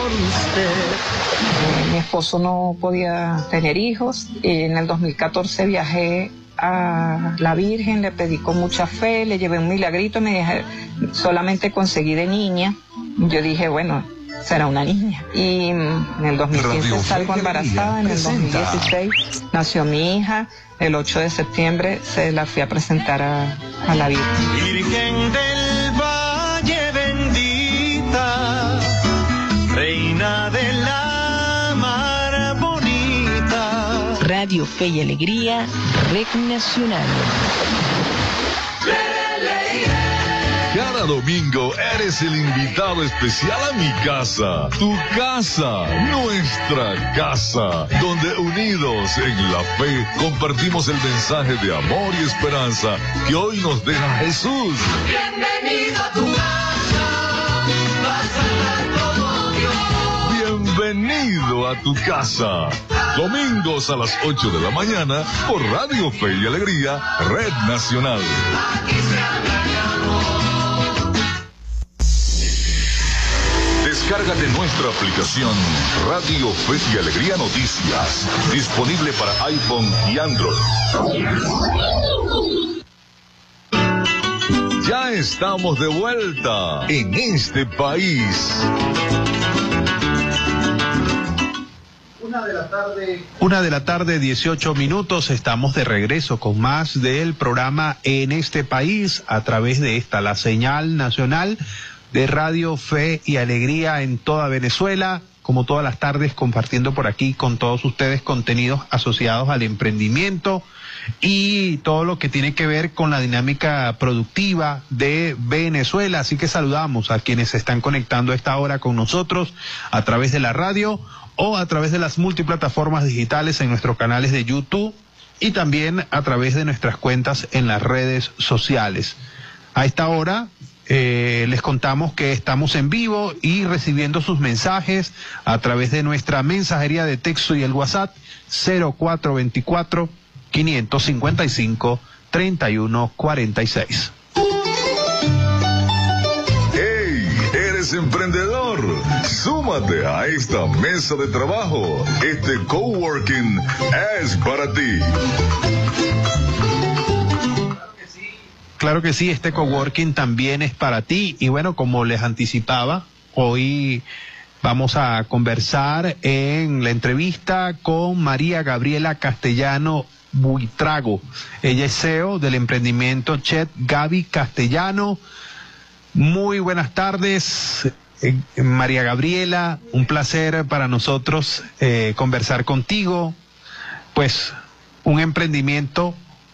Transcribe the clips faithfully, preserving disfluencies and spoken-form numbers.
Mi esposo no podía tener hijos y en el dos mil catorce viajé a la Virgen, le pedí con mucha fe, le llevé un milagrito, me dije, solamente conseguí de niña. Yo dije, bueno, será una niña. Y en el dos mil quince salgo embarazada, en el dos mil dieciséis nació mi hija, el ocho de septiembre se la fui a presentar a, a la Virgen. Virgen del Valle bendita, reina de la mar bonita. Radio Fe y Alegría, Red Nacional. Cada domingo eres el invitado especial a mi casa, tu casa, nuestra casa, donde unidos en la fe compartimos el mensaje de amor y esperanza que hoy nos deja Jesús. Bienvenido a tu casa, vas a estar como Dios. Bienvenido a tu casa. Domingos a las ocho de la mañana por Radio Fe y Alegría, Red Nacional. Aquí se habla de amor. Descárgate nuestra aplicación Radio Fe y Alegría Noticias, disponible para iPhone y Android. Ya estamos de vuelta en este país. Una de la tarde, una de la tarde, dieciocho minutos, estamos de regreso con más del programa En este país a través de esta, la señal nacional de Radio Fe y Alegría en toda Venezuela, como todas las tardes compartiendo por aquí con todos ustedes contenidos asociados al emprendimiento y todo lo que tiene que ver con la dinámica productiva de Venezuela. Así que saludamos a quienes se están conectando a esta hora con nosotros a través de la radio o a través de las multiplataformas digitales en nuestros canales de YouTube y también a través de nuestras cuentas en las redes sociales. A esta hora Eh, les contamos que estamos en vivo y recibiendo sus mensajes a través de nuestra mensajería de texto y el WhatsApp cero cuatro veinticuatro, quinientos cincuenta y cinco, treinta y uno cuarenta y seis. ¡Hey! ¿Eres emprendedor? Súmate a esta mesa de trabajo. Este coworking es para ti. Claro que sí, este coworking también es para ti. Y bueno, como les anticipaba, hoy vamos a conversar en la entrevista con María Gabriela Castellano Buitrago. Ella es C E O del emprendimiento Chef Gaby Castellano. Muy buenas tardes, eh, María Gabriela. Un placer para nosotros eh, conversar contigo. Pues un emprendimiento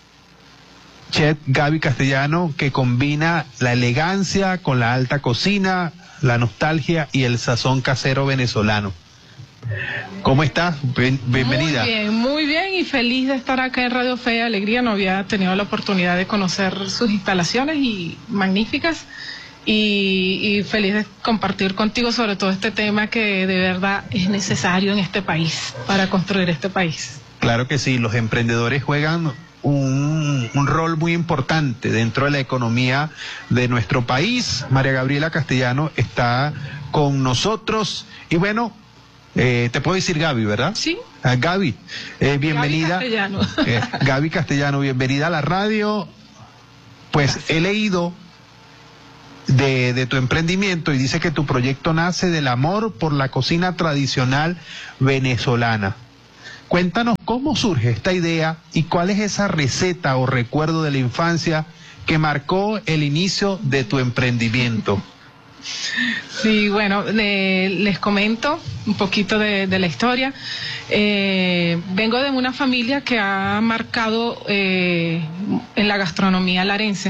Chef Gaby Castellano que combina la elegancia con la alta cocina, la nostalgia y el sazón casero venezolano. ¿Cómo estás? Bien, bienvenida. Muy bien, muy bien y feliz de estar acá en Radio Fe y Alegría. No había tenido la oportunidad de conocer sus instalaciones y magníficas y, y feliz de compartir contigo sobre todo este tema que de verdad es necesario en este país para construir este país. Claro que sí, los emprendedores juegan Un, un rol muy importante dentro de la economía de nuestro país. María Gabriela Castellano está con nosotros y bueno, eh, te puedo decir Gaby, ¿verdad? Sí. Ah, Gaby, eh, bienvenida. Gaby Castellano. Eh, Gaby Castellano, bienvenida a la radio. Pues Gracias. He leído de, de tu emprendimiento y dice que tu proyecto nace del amor por la cocina tradicional venezolana. Cuéntanos cómo surge esta idea y cuál es esa receta o recuerdo de la infancia que marcó el inicio de tu emprendimiento. Sí, bueno, le, les comento un poquito de, de la historia. Eh, vengo de una familia que ha marcado eh, en la gastronomía larense.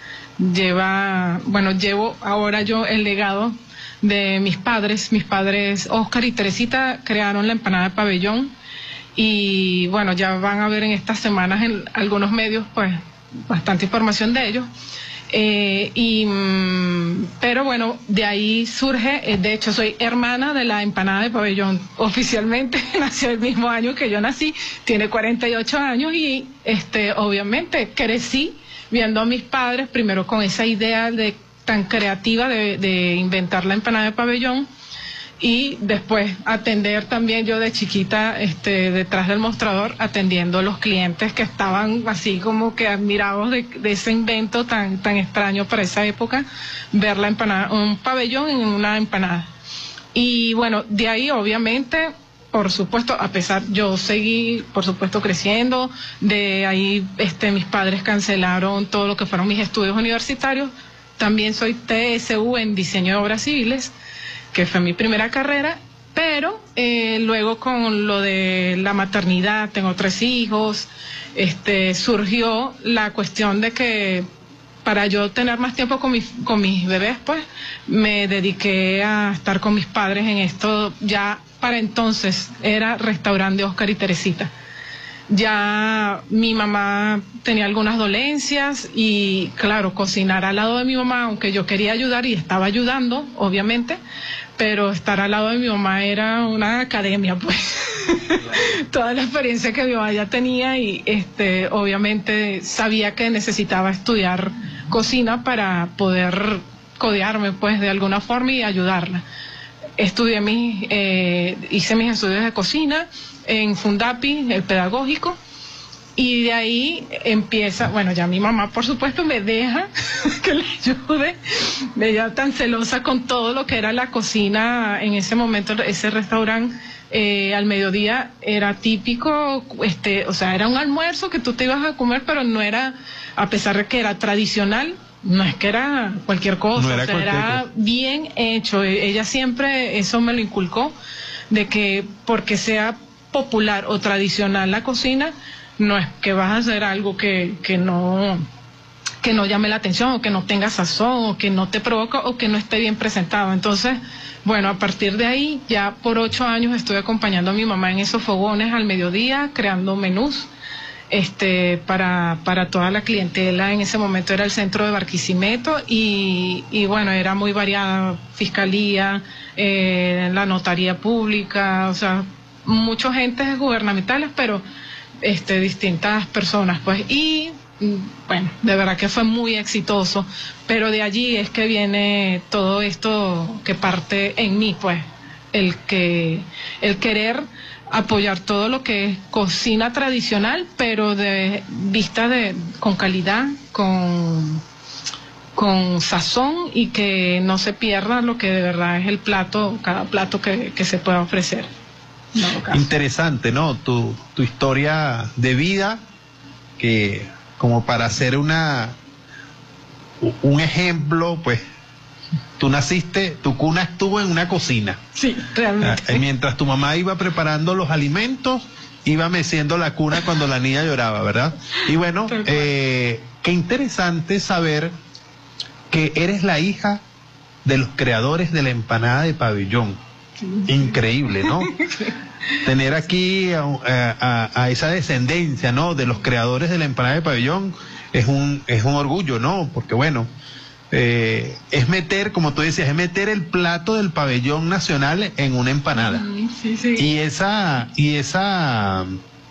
Lleva, bueno, llevo ahora yo el legado de mis padres. Mis padres, Oscar y Teresita, crearon la empanada de pabellón. Y bueno, ya van a ver en estas semanas en algunos medios pues bastante información de ellos. Eh, y, pero bueno, de ahí surge, eh, de hecho soy hermana de la empanada de pabellón, oficialmente nació el mismo año que yo nací, tiene cuarenta y ocho años y este obviamente crecí viendo a mis padres primero con esa idea de tan creativa de, de inventar la empanada de pabellón y después atender también yo de chiquita este detrás del mostrador atendiendo a los clientes que estaban así como que admirados de, de ese invento tan tan extraño para esa época, ver la empanada, un pabellón en una empanada. Y bueno, de ahí obviamente, por supuesto, a pesar, yo seguí, por supuesto, creciendo, de ahí este mis padres cancelaron todo lo que fueron mis estudios universitarios. También soy T S U en diseño de obras civiles, que fue mi primera carrera, pero eh, luego con lo de la maternidad, tengo tres hijos, este surgió la cuestión de que para yo tener más tiempo con mis, con mis bebés, pues me dediqué a estar con mis padres en esto. Ya para entonces era restaurante Oscar y Teresita. Ya mi mamá tenía algunas dolencias y claro, cocinar al lado de mi mamá, aunque yo quería ayudar y estaba ayudando, obviamente, pero estar al lado de mi mamá era una academia, pues. Toda la experiencia que mi mamá ya tenía y este, obviamente sabía que necesitaba estudiar cocina para poder codearme, pues, de alguna forma y ayudarla. Estudié mis, eh, hice mis estudios de cocina en Fundapi, el pedagógico, y de ahí empieza, bueno, ya mi mamá por supuesto me deja que le ayude, ella tan celosa con todo lo que era la cocina en ese momento, ese restaurante eh, al mediodía era típico, este, o sea, era un almuerzo que tú te ibas a comer, pero no era, a pesar de que era tradicional, no es que era cualquier cosa, no era, o sea, era cosa. Bien hecho. Ella siempre eso me lo inculcó, de que porque sea popular o tradicional la cocina, no es que vas a hacer algo que, que no que no llame la atención, o que no tenga sazón, o que no te provoca, o que no esté bien presentado. Entonces, bueno, a partir de ahí, ya por ocho años estoy acompañando a mi mamá en esos fogones al mediodía, creando menús este para para toda la clientela. En ese momento era el centro de Barquisimeto y, y bueno, era muy variada, fiscalía, eh, la notaría pública, o sea, muchos entes gubernamentales, pero este distintas personas, pues, y bueno, de verdad que fue muy exitoso, pero de allí es que viene todo esto que parte en mí, pues, el que el querer apoyar todo lo que es cocina tradicional, pero de vista de con calidad, con con sazón, y que no se pierda lo que de verdad es el plato, cada plato que, que se pueda ofrecer. No, interesante, ¿no? Tu, tu historia de vida, que como para hacer una un ejemplo, pues tú naciste, tu cuna estuvo en una cocina. Sí, realmente. Ah, mientras tu mamá iba preparando los alimentos, iba meciendo la cuna cuando la niña lloraba, ¿verdad? Y bueno, eh, qué interesante saber que eres la hija de los creadores de la empanada de pabellón. Increíble, ¿no? Tener aquí a, a, a esa descendencia, ¿no? De los creadores de la empanada de pabellón es un, es un orgullo, ¿no? Porque bueno, eh, es meter, como tú decías, es meter el plato del pabellón nacional en una empanada. Sí, sí. Y esa, y esa,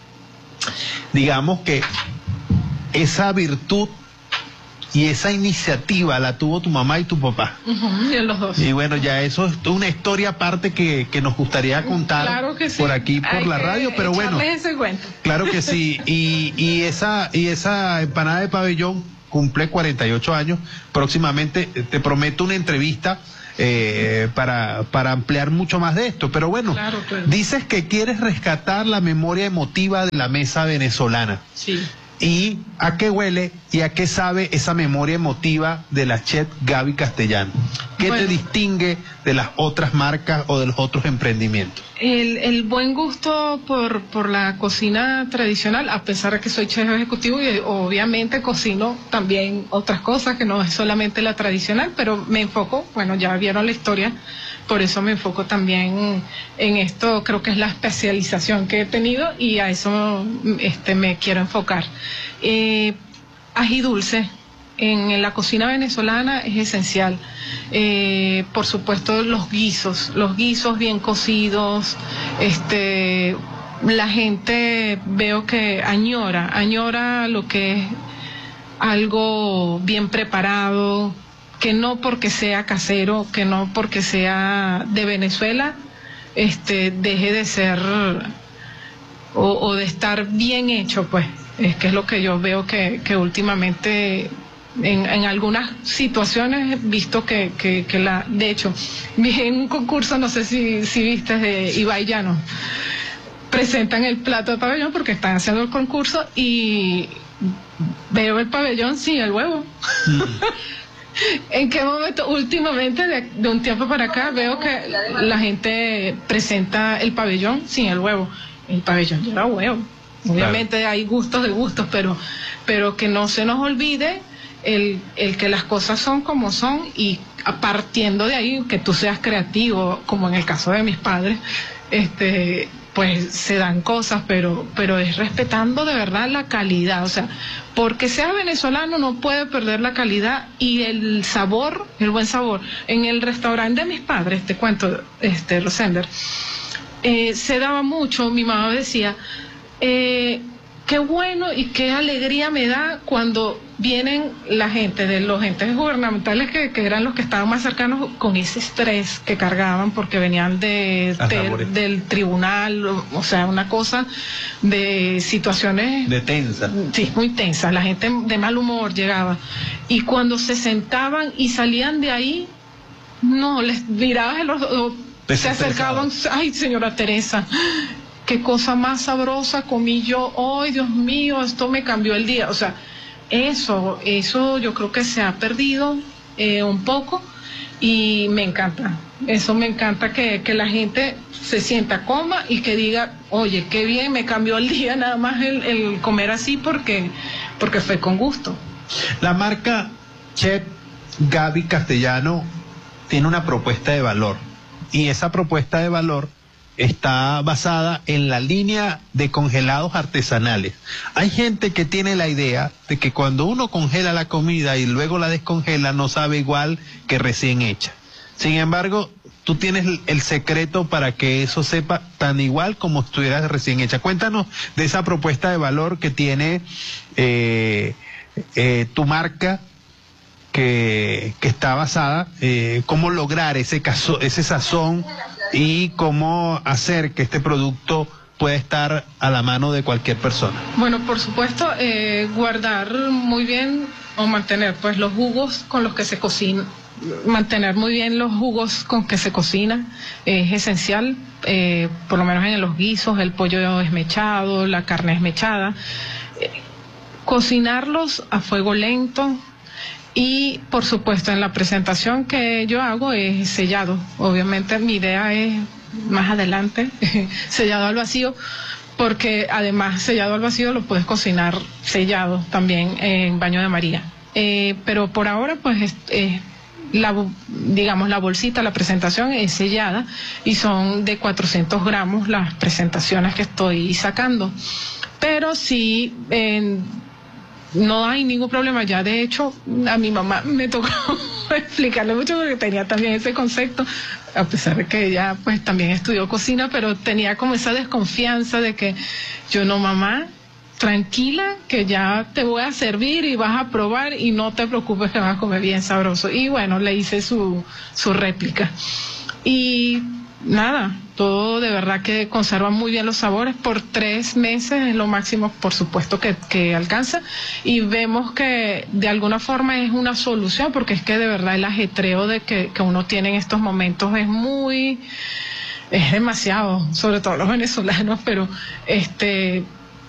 digamos que esa virtud y esa iniciativa la tuvo tu mamá y tu papá. Uh-huh, y los dos. Y bueno, ya eso es una historia aparte que, que nos gustaría contar, claro que sí, por aquí, por hay la radio, pero bueno. Ese cuento. Claro que sí. Y, y esa, y esa empanada de pabellón cumple cuarenta y ocho años. Próximamente te prometo una entrevista eh, para, para ampliar mucho más de esto. Pero bueno, claro, claro. Dices que quieres rescatar la memoria emotiva de la mesa venezolana. Sí. ¿Y a qué huele y a qué sabe esa memoria emotiva de la chef Gaby Castellano? ¿Qué bueno, te distingue de las otras marcas o de los otros emprendimientos? El, el buen gusto por, por la cocina tradicional, a pesar de que soy chef ejecutivo y obviamente cocino también otras cosas que no es solamente la tradicional, pero me enfoco, bueno, ya vieron la historia, por eso me enfoco también en esto. Creo que es la especialización que he tenido y a eso este, me quiero enfocar. Eh, ají dulce en, en la cocina venezolana es esencial. Eh, por supuesto los guisos, los guisos bien cocidos, este, la gente veo que añora, añora lo que es algo bien preparado, que no porque sea casero, que no porque sea de Venezuela, este deje de ser o, o de estar bien hecho, pues es que es lo que yo veo que, que últimamente en, en algunas situaciones he visto que, que, que la, de hecho, vi en un concurso, no sé si, si viste, de Ibai Llanos, presentan el plato de pabellón porque están haciendo el concurso y veo el pabellón sin el huevo. Mm. ¿En qué momento? Últimamente, de, de un tiempo para acá, veo que la gente presenta el pabellón sin el huevo. El pabellón lleva huevo. Obviamente claro, hay gustos de gustos, pero, pero que no se nos olvide el, el que las cosas son como son, y partiendo de ahí, que tú seas creativo, como en el caso de mis padres, este... pues se dan cosas, pero pero es respetando de verdad la calidad, o sea, porque sea venezolano no puede perder la calidad y el sabor, el buen sabor. En el restaurante de mis padres, te cuento, este Rosender, eh, se daba mucho, mi mamá decía, eh, qué bueno y qué alegría me da cuando vienen la gente de los entes gubernamentales que, que eran los que estaban más cercanos, con ese estrés que cargaban porque venían de, de del tribunal, o, o sea, una cosa de situaciones de tensa. Sí, muy tensa, la gente de mal humor llegaba, y cuando se sentaban y salían de ahí, no, les mirabas los, o, se acercaban, ay señora Teresa, qué cosa más sabrosa comí yo hoy, Dios mío, esto me cambió el día. O sea, eso, eso yo creo que se ha perdido eh, un poco, y me encanta. Eso me encanta, que, que la gente se sienta, coma y que diga, oye, qué bien, me cambió el día nada más el, el comer así porque, porque fue con gusto. La marca Chef Gaby Castellano tiene una propuesta de valor, y esa propuesta de valor está basada en la línea de congelados artesanales. Hay gente que tiene la idea de que cuando uno congela la comida y luego la descongela no sabe igual que recién hecha. Sin embargo, tú tienes el secreto para que eso sepa tan igual como estuviera recién hecha. Cuéntanos de esa propuesta de valor que tiene eh, eh, tu marca, que, que está basada, eh, cómo lograr ese, caso, ese sazón y cómo hacer que este producto pueda estar a la mano de cualquier persona. Bueno, por supuesto, eh, guardar muy bien o mantener pues los jugos con los que se cocina, mantener muy bien los jugos con que se cocina es esencial, eh, por lo menos en los guisos, el pollo esmechado, la carne esmechada, eh, cocinarlos a fuego lento. Y por supuesto en la presentación que yo hago es sellado. Obviamente mi idea es más adelante sellado al vacío, porque además sellado al vacío lo puedes cocinar sellado también en baño de María. Eh, pero por ahora pues es, es la, digamos la bolsita, la presentación es sellada y son de cuatrocientos gramos las presentaciones que estoy sacando. Pero sí, en no hay ningún problema. Ya de hecho a mi mamá me tocó explicarle mucho porque tenía también ese concepto, a pesar de que ella pues también estudió cocina, pero tenía como esa desconfianza de que yo, no, mamá, tranquila, que ya te voy a servir y vas a probar y no te preocupes que vas a comer bien sabroso. Y bueno, le hice su, su réplica y nada, todo de verdad que conserva muy bien los sabores. Por tres meses es lo máximo, por supuesto, que, que alcanza, y vemos que de alguna forma es una solución, porque es que de verdad el ajetreo de que, que uno tiene en estos momentos es muy, es demasiado, sobre todo los venezolanos, pero este